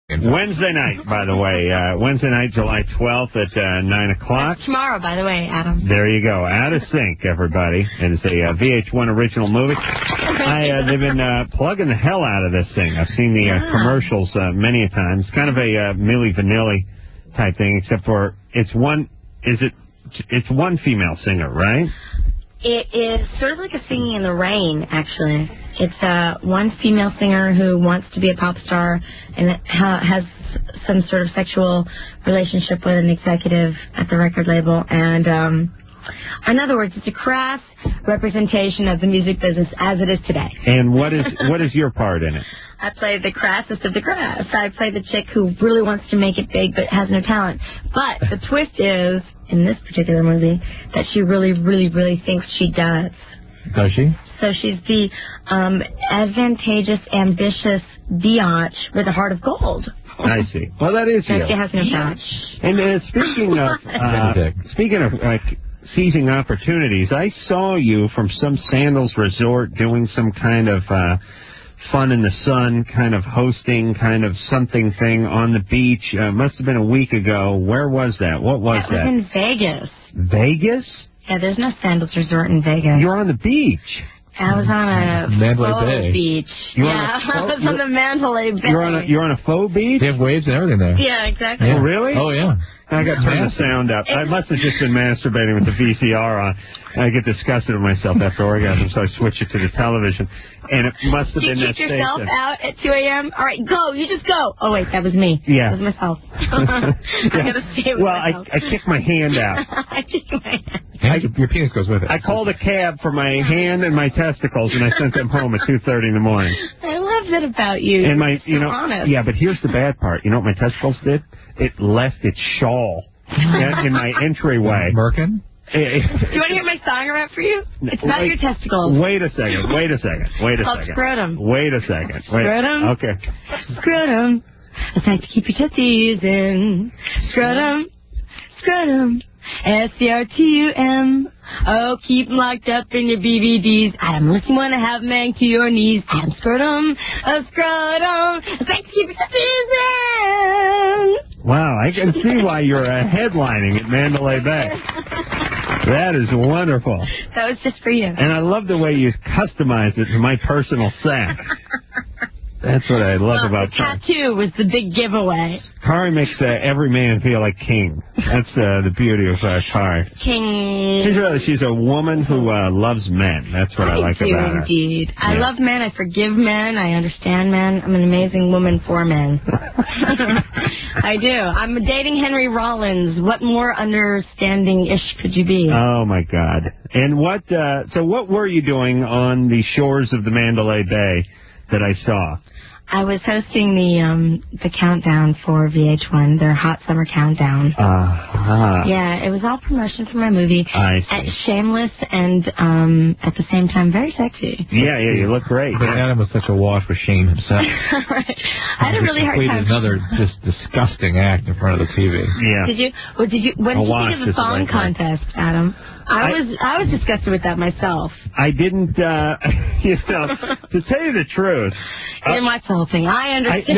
Wednesday night, by the way. Wednesday night, July 12th at 9 o'clock. That's tomorrow, by the way, Adam. There you go. Out of Sync, everybody. It's a VH1 original movie. They've been plugging the hell out of this thing. I've seen the commercials many a time. It's kind of a Milli Vanilli type thing, except for it's one female singer, right? It is sort of like a Singing in the Rain, actually. It's one female singer who wants to be a pop star and has some sort of sexual relationship with an executive at the record label. And in other words, it's a crass representation of the music business as it is today. And what is your part in it? I play the crassest of the crass. I play the chick who really wants to make it big but has no talent. But the twist is, in this particular movie, that she really, really, really thinks she does. Does she? So she's the advantageous, ambitious biatch with a heart of gold. I see. Well, that is you. She has no talent. And speaking of seizing opportunities, I saw you from some Sandals resort doing some kind of fun in the sun, kind of hosting, kind of something thing on the beach. Must have been a week ago. Where was that? What was that? That was in Vegas. Vegas? Yeah, there's no Sandals resort in Vegas. You're on the beach. I was on a faux Bay. beach. I was on the Mandalay Bay. You're on a faux beach? They have waves and everything there. Yeah, exactly. Oh, really? Oh, yeah. I got to turn the sound up. I must have just been masturbating with the VCR on. I get disgusted with myself after orgasm, so I switch it to the television. And it must have been that station. You kicked yourself out at 2 a.m.? All right, go. You just go. Oh, wait, that was me. Yeah. That was myself. I got to stay with myself. I kicked my hand out. I kicked my hand. Your penis goes with it. I called a cab for my hand and my testicles, and I sent them home at 2:30 in the morning. I love that about you. And honest. Yeah, but here's the bad part. You know what my testicles did? It left its shawl in my entryway. Merkin? Do you want to hear my song I wrote for you? It's about your testicles. Wait a second. Scrotum. Wait a second. Scrotum. Okay. Scrotum. It's nice to keep your testes in. Scrotum. Scrotum. SCRTUM. Oh, keep them locked up in your BVDs. Adam, listen, you want to have man to your knees. Adam, scrotum. Oh, scrotum. It's nice to keep your testes in. Wow, I can see why you're headlining at Mandalay Bay. That is wonderful. That was just for you. And I love the way you customized it to my personal sack. That's what I love about the tattoo was the big giveaway. Kari makes every man feel like king. That's the beauty of Kari. King. She's a woman who loves men. That's what I like about her. Indeed. Yeah. I love men. I forgive men. I understand men. I'm an amazing woman for men. I do. I'm dating Henry Rollins. What more understanding-ish could you be? Oh, my God. And what were you doing on the shores of the Mandalay Bay that I saw? I was hosting the countdown for VH1, their Hot Summer Countdown. Yeah, it was all promotion for my movie. I see. Shameless and at the same time very sexy. Yeah, you look great. But Adam was such a wash with shame himself. Right. I had a really hard time. Another just disgusting act in front of the TV. Yeah. Did you? What did you think of the song contest, Adam? I was disgusted with that myself. I didn't, to tell you the truth. You didn't watch the whole thing. I understand.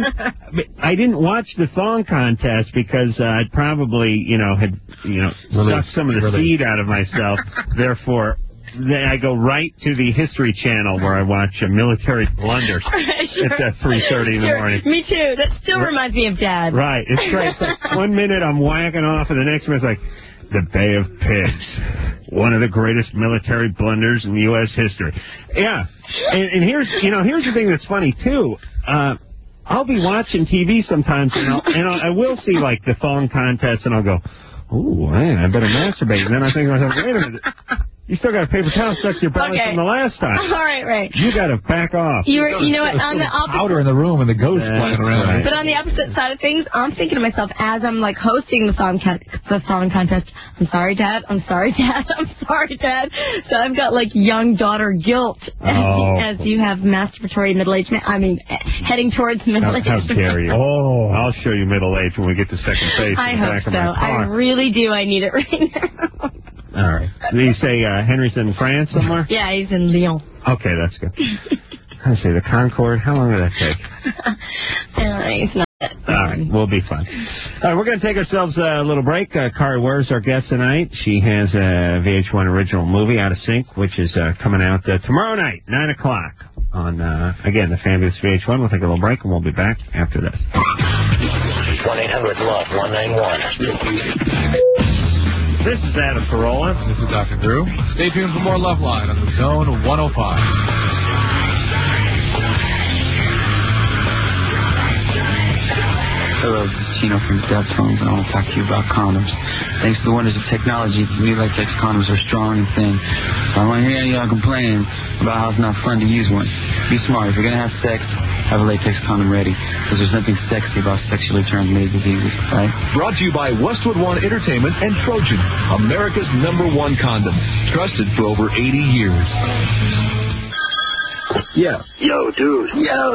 I didn't watch the song contest because I'd probably, had sucked some of the seed out of myself. Therefore, then I go right to the History Channel where I watch Military Blunders. Sure. It's at 3:30 in the morning. Me too. That still reminds me of Dad. Right. It's great. It's like 1 minute I'm whacking off, and the next minute's like, the Bay of Pigs, one of the greatest military blunders in U.S. history. Yeah, and here's the thing that's funny too. I'll be watching TV sometimes, and I will see like the thong contest, and I'll go, "Ooh, man, I better masturbate." And then I think to myself, "Wait a minute, you still got a paper towel stuck to your belly from the last time. All right. You got to back off." You know what? On the powder in the room and the ghost flying around. Right. But on the opposite side of things, I'm thinking to myself as I'm like hosting the song contest. I'm sorry, Dad. I'm sorry, Dad. I'm sorry, Dad. So I've got like young daughter guilt as you have masturbatory middle-aged man. I mean, heading towards middle-aged. How dare you? Oh, I'll show you middle-aged when we get to second base. I hope so. I really do. I need it right now. All right. Did you say Henry's in France somewhere? Yeah, he's in Lyon. Okay, that's good. I say the Concorde. How long did that take? It's not All right, we'll be fine. All right, we're going to take ourselves a little break. Kari Wer's our guest tonight. She has a VH1 original movie, Out of Sync, which is coming out tomorrow night, 9 o'clock on, again, the fabulous VH1. We'll take a little break, and we'll be back after this. 1-800-LOVE-191. This is Adam Carolla. This is Dr. Drew. Stay tuned for more Love Line on the Zone 105. Hello, this is Chino from Deftones, and I want to talk to you about condoms. Thanks to the wonders of technology, new latex condoms are strong and thin. I want to hear y'all complaining about how it's not fun to use one. Be smart. If you're going to have sex, have a latex condom ready, because there's nothing sexy about sexually transmitted diseases, right? Brought to you by Westwood One Entertainment and Trojan, America's #1 condom. Trusted for over 80 years. Yo, dude.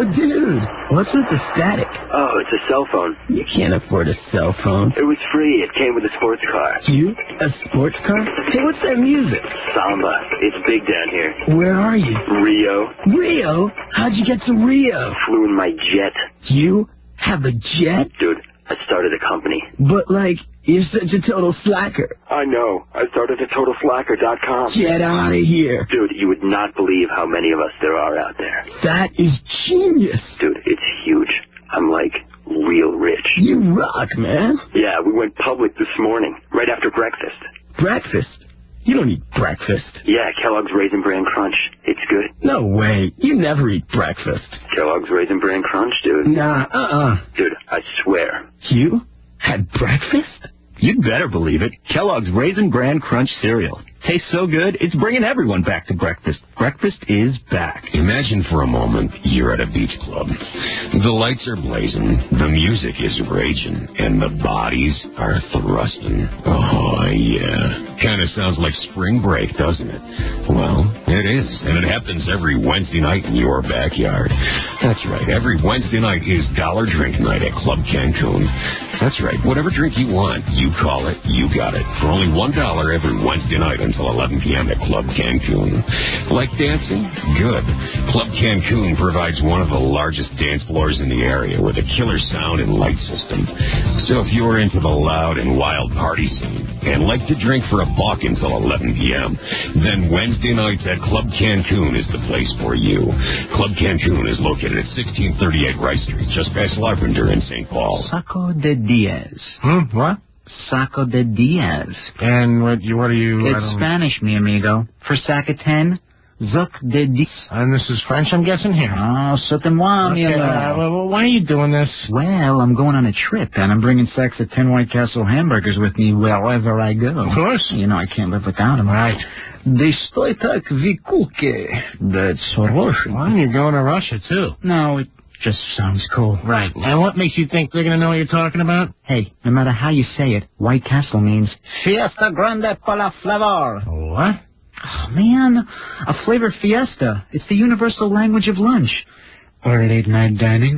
What's with the static? Oh, it's a cell phone. You can't afford a cell phone. It was free. It came with a sports car. You? A sports car? Hey, what's that music? Samba. It's big down here. Where are you? Rio. Rio? How'd you get to Rio? Flew in my jet. You have a jet? Dude, I started a company. But, you're such a total slacker. I know. I started at TotalSlacker.com. Get out of here. Dude, you would not believe how many of us there are out there. That is genius. Dude, it's huge. I'm real rich. You rock, man. Yeah, we went public this morning, right after breakfast. Breakfast? You don't eat breakfast. Yeah, Kellogg's Raisin Bran Crunch. It's good. No way. You never eat breakfast. Kellogg's Raisin Bran Crunch, dude. Nah, Dude, I swear. You had breakfast? You'd better believe it. Kellogg's Raisin Bran Crunch cereal. Tastes so good, it's bringing everyone back to breakfast. Breakfast is back. Imagine for a moment you're at a beach club. The lights are blazing, the music is raging, and the bodies are thrusting. Oh, yeah. Kind of sounds like spring break, doesn't it? Well, it is, and it happens every Wednesday night in your backyard. That's right, every Wednesday night is Dollar Drink Night at Club Cancun. That's right, whatever drink you want, you call it, you got it. For only $1 every Wednesday night until 11 p.m. at Club Cancun. Like dancing? Good. Club Cancun provides one of the largest dance floors in the area with a killer sound and light system. So if you're into the loud and wild party scene and like to drink for a buck until 11 p.m., then Wednesday nights at Club Cancun is the place for you. Club Cancun is located at 1638 Rice Street, just past Larpenteur in St. Paul. Saco de Diaz. What? Saco de Diaz. And what are you... It's Spanish, mi amigo. For sac of 10, Zuc de Diaz. And this is French, I'm guessing, here. Oh, soutenez-moi, mi amigo. Why are you doing this? Well, I'm going on a trip, and I'm bringing sacks of 10 White Castle hamburgers with me wherever I go. Of course. You know, I can't live without them. Right. Destoy tak vykulke. That's Russian. Why are you going to Russia, too? No, it just sounds cool. Right. And what makes you think they're going to know what you're talking about? Hey, no matter how you say it, White Castle means Fiesta Grande para la Flavor. What? Oh, man, a flavor fiesta. It's the universal language of lunch. Or late night dining.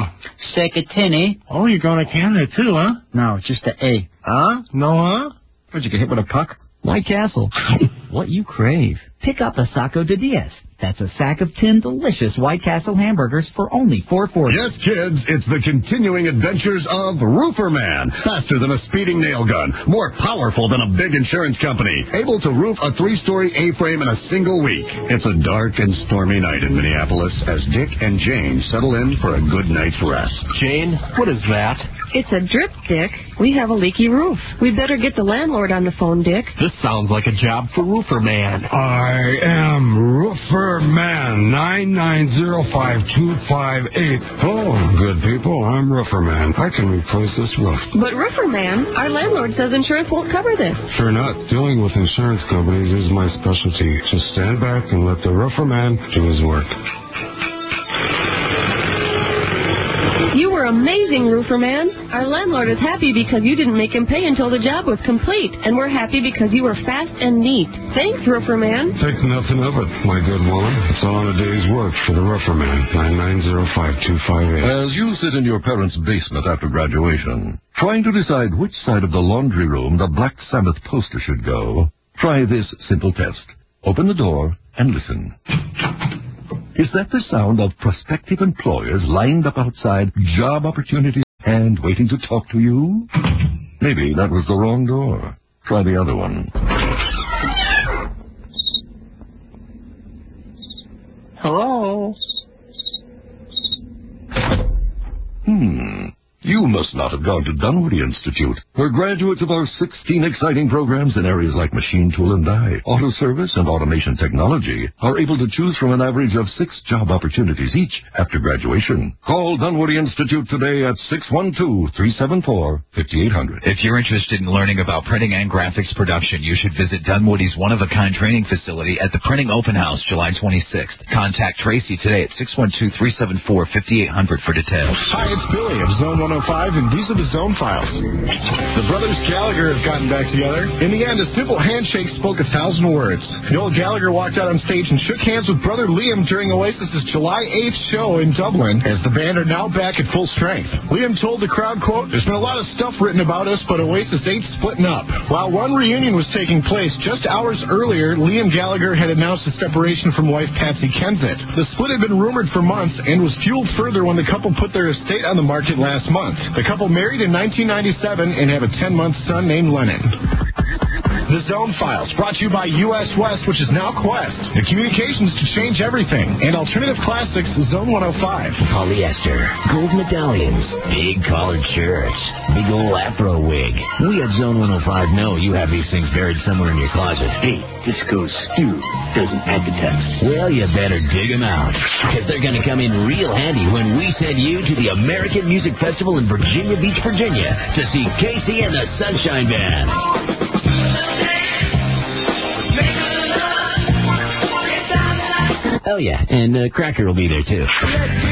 Secatini. Oh, you're going to Canada, too, huh? No, just a A. Huh? No, huh? Where'd you get hit with a puck? White Castle. What you crave. Pick up a Saco de Diaz. That's a sack of 10 delicious White Castle hamburgers for only $4.40. Yes, kids, it's the continuing adventures of Roofer Man. Faster than a speeding nail gun. More powerful than a big insurance company. Able to roof a 3-story A-frame in a single week. It's a dark and stormy night in Minneapolis as Dick and Jane settle in for a good night's rest. Jane, what is that? It's a drip, Dick. We have a leaky roof. We better get the landlord on the phone, Dick. This sounds like a job for Roofer Man. I am Roofer Man, 9905258. Hello, good people. I'm Roofer Man. I can replace this roof. But Roofer Man, our landlord says insurance won't cover this. Sure not. Dealing with insurance companies is my specialty. Just stand back and let the Roofer Man do his work. You were amazing, Roofer Man. Our landlord is happy because you didn't make him pay until the job was complete. And we're happy because you were fast and neat. Thanks, Roofer Man. Think nothing of it, my good woman. It's all in a day's work for the Roofer Man, 9905258. As you sit in your parents' basement after graduation, trying to decide which side of the laundry room the Black Sabbath poster should go, try this simple test. Open the door and listen. Is that the sound of prospective employers lined up outside job opportunities? and waiting to talk to you? Maybe that was the wrong door. Try the other one. Hello? You must not have gone to Dunwoody Institute, where graduates of our 16 exciting programs in areas like machine tool and die, auto service, and automation technology are able to choose from an average of 6 job opportunities each after graduation. Call Dunwoody Institute today at 612-374-5800. If you're interested in learning about printing and graphics production, you should visit Dunwoody's one-of-a-kind training facility at the Printing Open House, July 26th. Contact Tracy today at 612-374-5800 for details. Hi, it's Billy of Zone 105, and these are the Zone Files. The brothers Gallagher have gotten back together. In the end, a simple handshake spoke 1,000 words. Noel Gallagher walked out on stage and shook hands with brother Liam during Oasis's July 8th show in Dublin, as the band are now back at full strength. Liam told the crowd, quote, "There's been a lot of stuff written about us, but Oasis ain't splitting up." While one reunion was taking place, just hours earlier, Liam Gallagher had announced his separation from wife Patsy Kensit. The split had been rumored for months and was fueled further when the couple put their estate on the market last month. The couple married in 1997 and have a 10-month son named Lennon. The Zone Files, brought to you by US West, which is now Quest. The communications to change everything. And Alternative Classics, Zone 105. Polyester, gold medallions, big collared shirts, big old afro wig. We at Zone 105 know you have these things buried somewhere in your closet. Hey, this goes Stu doesn't add the text. Well, you better dig them out, because they're going to come in real handy when we send you to the American Music Festival in Virginia Beach, Virginia, to see Casey and the Sunshine Band. Oh, yeah, and Cracker will be there, too.